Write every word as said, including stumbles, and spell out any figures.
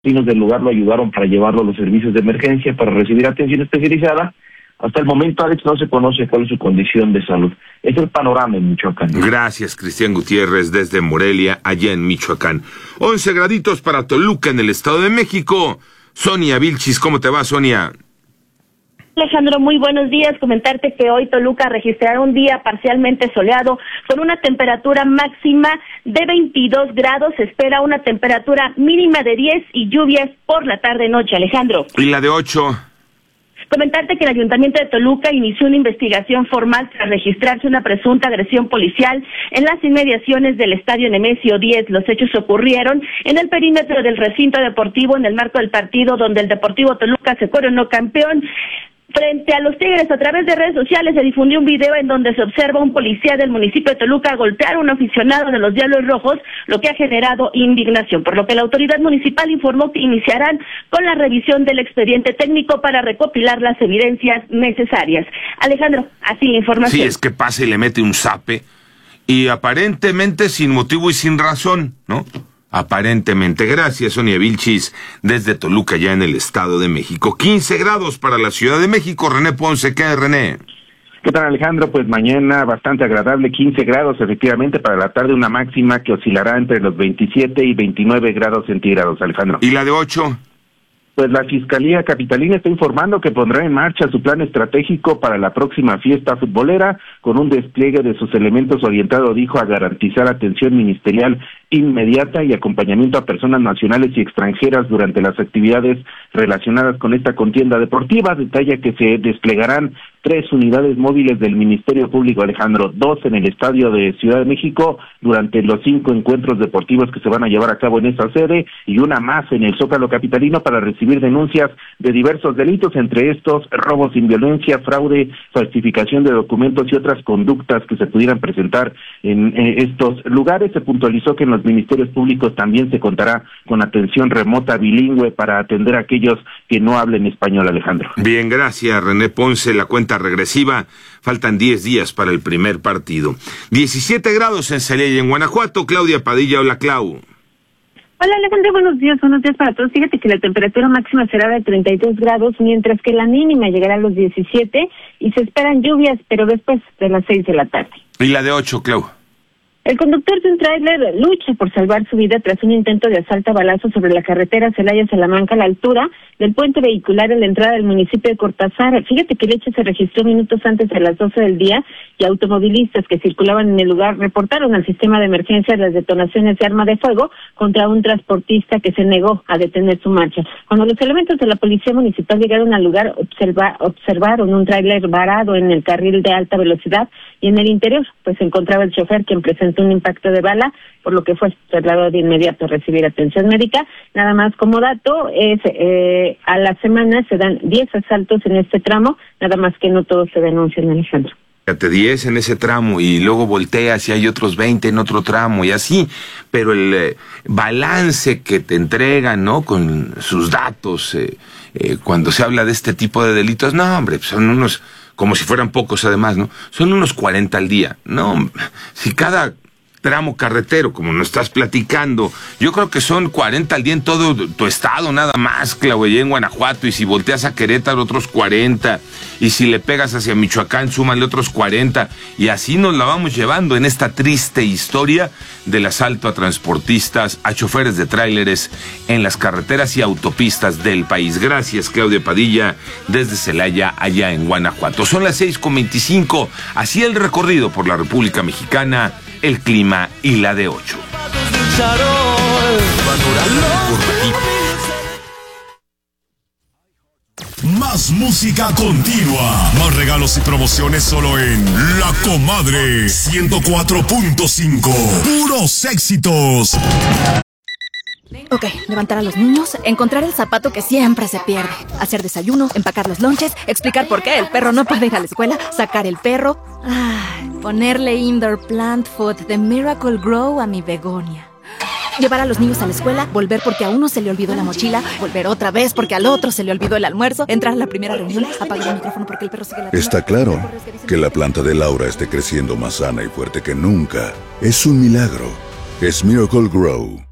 vecinos del lugar lo ayudaron para llevarlo a los servicios de emergencia para recibir atención especializada. Hasta el momento, Alex, no se conoce cuál es su condición de salud. Es el panorama en Michoacán. Gracias, Cristian Gutiérrez, desde Morelia, allá en Michoacán. once graditos para Toluca, en el Estado de México. Sonia Vilchis, ¿cómo te va, Sonia? Alejandro, muy buenos días. Comentarte que hoy Toluca registrará un día parcialmente soleado con una temperatura máxima de veintidós grados. Se espera una temperatura mínima de diez y lluvias por la tarde-noche, Alejandro. ¿Y la de ocho? Comentarte que el Ayuntamiento de Toluca inició una investigación formal tras registrarse una presunta agresión policial en las inmediaciones del Estadio Nemesio diez. Los hechos ocurrieron en el perímetro del recinto deportivo en el marco del partido donde el Deportivo Toluca se coronó campeón frente a los Tigres. A través de redes sociales se difundió un video en donde se observa a un policía del municipio de Toluca golpear a un aficionado de los Diablos Rojos, lo que ha generado indignación, por lo que la autoridad municipal informó que iniciarán con la revisión del expediente técnico para recopilar las evidencias necesarias. Alejandro, así la información. Sí, es que pasa y le mete un zape, y aparentemente sin motivo y sin razón, ¿no? Aparentemente. Gracias, Sonia Vilchis, desde Toluca, ya en el Estado de México. quince grados para la Ciudad de México. René Ponce, ¿qué, René? ¿Qué tal, Alejandro? Pues mañana bastante agradable, quince grados, efectivamente, para la tarde una máxima que oscilará entre los veintisiete y veintinueve grados centígrados, Alejandro. ¿Y la de ocho? Pues la Fiscalía Capitalina está informando que pondrá en marcha su plan estratégico para la próxima fiesta futbolera, con un despliegue de sus elementos orientado, dijo, a garantizar atención ministerial inmediata y acompañamiento a personas nacionales y extranjeras durante las actividades relacionadas con esta contienda deportiva. Detalla que se desplegarán tres unidades móviles del Ministerio Público, Alejandro, dos en el Estadio de Ciudad de México durante los cinco encuentros deportivos que se van a llevar a cabo en esa sede, y una más en el Zócalo capitalino para recibir denuncias de diversos delitos, entre estos robos sin violencia, fraude, falsificación de documentos y otras conductas que se pudieran presentar en, en estos lugares. Se puntualizó que en los ministerios públicos también se contará con atención remota bilingüe para atender a aquellos que no hablen español, Alejandro. Bien, gracias, René Ponce. La cuenta regresiva, faltan diez días para el primer partido. diecisiete grados en Celaya, en Guanajuato. Claudia Padilla, hola, Clau. Hola, Alejandro, buenos días, buenos días para todos. Fíjate que la temperatura máxima será de treinta y dos grados, mientras que la mínima llegará a los diecisiete y se esperan lluvias, pero después de las seis de la tarde. ¿Y la de ocho, Clau? El conductor de un tráiler lucha por salvar su vida tras un intento de asalto a balazos sobre la carretera Celaya-Salamanca a la altura del puente vehicular en la entrada del municipio de Cortázar. Fíjate que el hecho se registró minutos antes de las doce del día y automovilistas que circulaban en el lugar reportaron al sistema de emergencia las detonaciones de arma de fuego contra un transportista que se negó a detener su marcha. Cuando los elementos de la policía municipal llegaron al lugar, observa, observaron un tráiler varado en el carril de alta velocidad y en el interior pues se encontraba el chofer, quien presentó un impacto de bala, por lo que fue trasladado de inmediato a recibir atención médica. Nada más como dato, es eh, a la semana se dan diez asaltos en este tramo, nada más que no todos se denuncian, Alejandro. Fíjate, diez en ese tramo y luego volteas y hay otros veinte en otro tramo y así, pero el eh, balance que te entregan, ¿no?, con sus datos, eh, eh, cuando se habla de este tipo de delitos, no, hombre, son unos, como si fueran pocos además, ¿no?, son unos cuarenta al día. No, si cada tramo carretero, como nos estás platicando, yo creo que son cuarenta al día en todo tu estado, nada más, Claudia, en Guanajuato, y si volteas a Querétaro, otros cuarenta, y si le pegas hacia Michoacán, súmale otros cuarenta, y así nos la vamos llevando en esta triste historia del asalto a transportistas, a choferes de tráileres en las carreteras y autopistas del país. Gracias, Claudia Padilla, desde Celaya, allá en Guanajuato. Son las seis con veinticinco, así el recorrido por la República Mexicana, el clima y la de ocho. Más música continua, más regalos y promociones solo en La Comadre ciento cuatro punto cinco. Puros éxitos. Ok, levantar a los niños, encontrar el zapato que siempre se pierde, hacer desayuno, empacar los lonches, explicar por qué el perro no puede ir a la escuela, sacar el perro, ay, ponerle indoor plant food de Miracle Grow a mi begonia. Llevar a los niños a la escuela, volver porque a uno se le olvidó la mochila, volver otra vez porque al otro se le olvidó el almuerzo, entrar a la primera reunión, apagar el micrófono porque el perro sigue la... Está claro que la planta de Laura esté creciendo más sana y fuerte que nunca. Es un milagro. Es Miracle Grow.